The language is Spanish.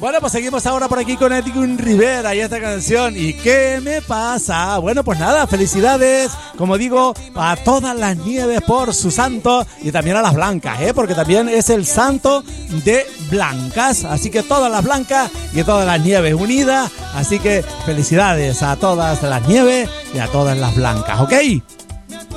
Bueno, pues seguimos ahora por aquí con Edwin Rivera y esta canción. ¿Y qué me pasa? Bueno, pues nada, felicidades, como digo, a todas las nieves por su santo y también a las blancas, porque también es el santo de blancas. Así que todas las blancas y todas las nieves unidas. Así que felicidades a todas las nieves y a todas las blancas, ¿ok?